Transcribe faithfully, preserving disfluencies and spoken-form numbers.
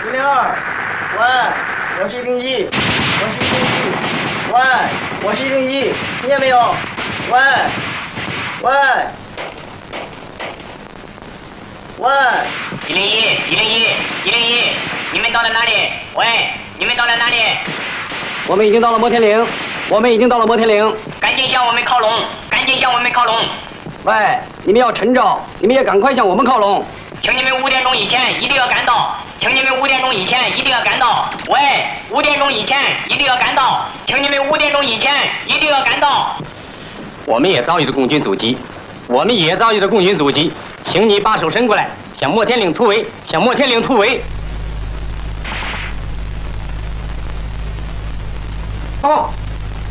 一零二，喂，我是一零一，我是一零一，喂，我是一零一，听见没有？喂，喂，喂， 一零一，一零一，一零一，你们到了哪里？喂，你们到了哪里？ 我们已经到了摩天岭，我们已经到了摩天岭， 赶紧向我们靠拢，赶紧向我们靠拢。 喂，你们要趁着，你们也赶快向我们靠拢。 请你们五点钟以前一定要赶到，请你们五点钟以前一定要赶到。喂，五点钟以前一定要赶到，请你们五点钟以前一定要赶到。 我们也遭遇了共军阻击，我们也遭遇了共军阻击，请你把手伸过来，向摩天岭突围，向摩天岭突围。好。